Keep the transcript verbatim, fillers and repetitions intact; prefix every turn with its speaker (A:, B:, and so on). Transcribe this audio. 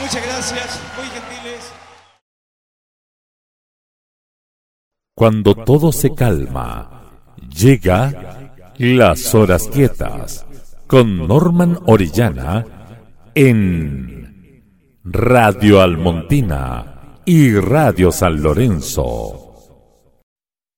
A: Muchas gracias, muy gentiles.
B: Cuando todo se calma, llega Las Horas Quietas con Norman Orellana en Radio Almontina y Radio San Lorenzo.